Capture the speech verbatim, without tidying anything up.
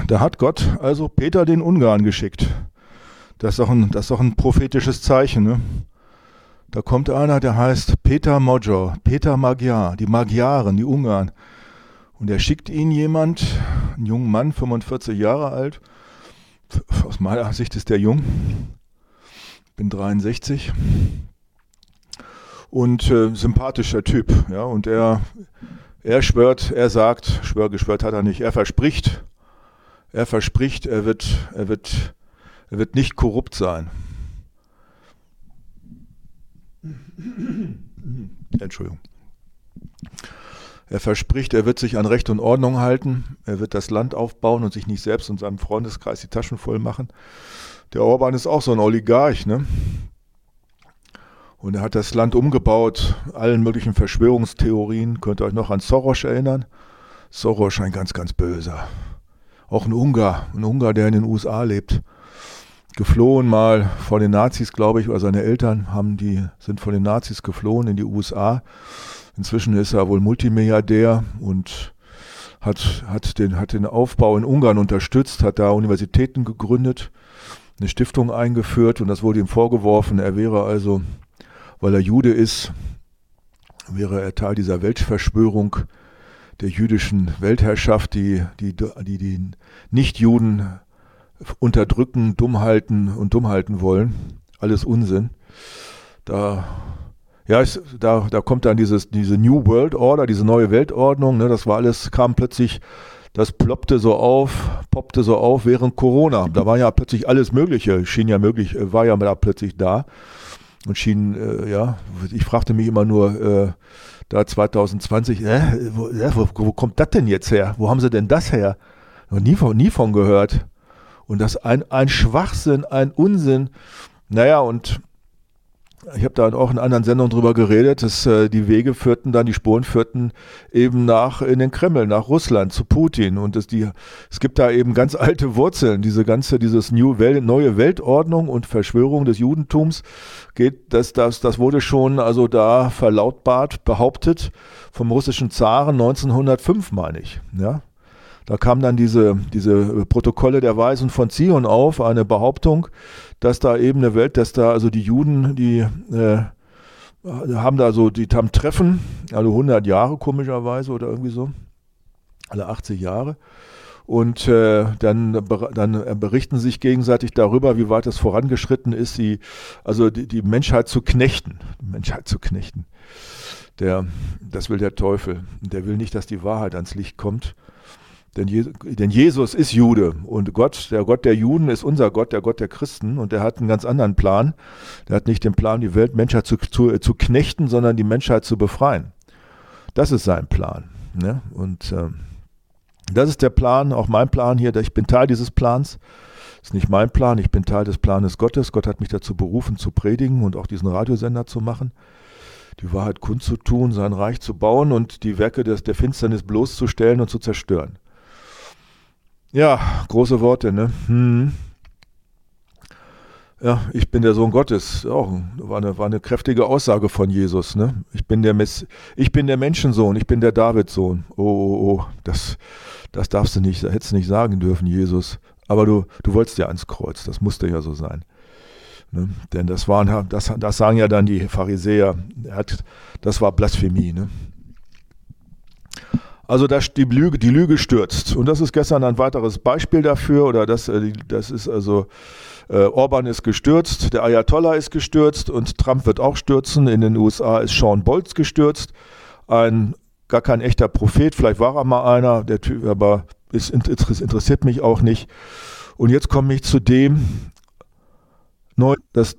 da hat Gott also Peter den Ungarn geschickt. Das ist doch ein, das ist doch ein prophetisches Zeichen, ne? Da kommt einer, der heißt Peter Magyar, Peter Magyar, die Magyaren, die Ungarn. Und er schickt ihn jemand, einen jungen Mann, fünfundvierzig Jahre alt. Aus meiner Sicht ist der jung. Ich bin dreiundsechzig. Und äh, sympathischer Typ. Ja, und er, er schwört, er sagt, schwör, geschwört hat er nicht, er verspricht, er verspricht, er wird, er wird, er wird nicht korrupt sein. Entschuldigung. Er verspricht, er wird sich an Recht und Ordnung halten, er wird das Land aufbauen und sich nicht selbst und seinem Freundeskreis die Taschen voll machen. Der Orban ist auch so ein Oligarch, ne? Und er hat das Land umgebaut, allen möglichen Verschwörungstheorien. Könnt ihr euch noch an Soros erinnern? Soros, ein ganz, ganz böser. Auch ein Ungar, ein Ungar, der in den U S A lebt. Geflohen mal vor den Nazis, glaube ich, oder seine Eltern haben die, sind vor den Nazis geflohen in die U S A. Inzwischen ist er wohl Multimilliardär und hat, hat, den, hat den Aufbau in Ungarn unterstützt, hat da Universitäten gegründet, eine Stiftung eingeführt und das wurde ihm vorgeworfen. Er wäre also, weil er Jude ist, wäre er Teil dieser Weltverschwörung der jüdischen Weltherrschaft, die die, die, die Nichtjuden unterdrücken, dumm halten und dumm halten wollen. Alles Unsinn. Da, ja, es, da, da kommt dann dieses, diese New World Order, diese neue Weltordnung, ne, das war alles, kam plötzlich, das ploppte so auf, poppte so auf während Corona. Da war ja plötzlich alles Mögliche, schien ja möglich, war ja da plötzlich da und schien, äh, ja, ich fragte mich immer nur, äh, da zwanzig zwanzig, äh, wo, äh, wo, wo kommt das denn jetzt her? Wo haben sie denn das her? Noch nie von, nie von gehört. Und das ein, ein Schwachsinn, ein Unsinn. Naja, und ich habe da auch in anderen Sendungen drüber geredet, dass äh, die Wege führten dann, die Spuren führten eben nach in den Kreml, nach Russland, zu Putin. Und das, die, es gibt da eben ganz alte Wurzeln. Diese ganze, dieses New Welt, neue Weltordnung und Verschwörung des Judentums geht, das, das, das wurde schon also da verlautbart, behauptet vom russischen Zaren neunzehnhundertfünf, meine ich, ja. Da kamen dann diese, diese Protokolle der Weisen von Zion auf, eine Behauptung, dass da eben eine Welt, dass da also die Juden, die äh, haben da so, die haben Treffen, alle hundert Jahre komischerweise oder irgendwie so, alle achtzig Jahre. Und äh, dann, dann berichten sich gegenseitig darüber, wie weit es vorangeschritten ist, die, also die, die Menschheit zu knechten. Die Menschheit zu knechten. Der, das will der Teufel. Der will nicht, dass die Wahrheit ans Licht kommt. Denn, Je- denn Jesus ist Jude und Gott, der Gott der Juden ist unser Gott, der Gott der Christen und der hat einen ganz anderen Plan. Der hat nicht den Plan, die Welt, Menschheit zu, zu, zu knechten, sondern die Menschheit zu befreien. Das ist sein Plan. Ne? Und äh, das ist der Plan, auch mein Plan hier. Ich bin Teil dieses Plans. Das ist nicht mein Plan, ich bin Teil des Planes Gottes. Gott hat mich dazu berufen, zu predigen und auch diesen Radiosender zu machen. Die Wahrheit kundzutun, sein Reich zu bauen und die Werke des, der Finsternis bloßzustellen und zu zerstören. Ja, große Worte, ne? Hm. Ja, ich bin der Sohn Gottes. Auch war eine, war eine kräftige Aussage von Jesus, ne? Ich bin der Mess, ich bin der Menschensohn, ich bin der Davidssohn. Oh, oh, oh, das, das darfst du nicht, hättest du nicht sagen dürfen, Jesus. Aber du, du wolltest ja ans Kreuz, das musste ja so sein. Ne? Denn das waren, das, das sagen ja dann die Pharisäer. Er hat, das war Blasphemie, ne? Also das, die, Lüge, die Lüge stürzt. Und das ist gestern ein weiteres Beispiel dafür. Oder das, das ist also, äh, Orban ist gestürzt, der Ayatollah ist gestürzt und Trump wird auch stürzen. In den U S A ist Sean Bolz gestürzt. Ein gar kein echter Prophet, vielleicht war er mal einer, der Typ, aber es interessiert mich auch nicht. Und jetzt komme ich zu dem, das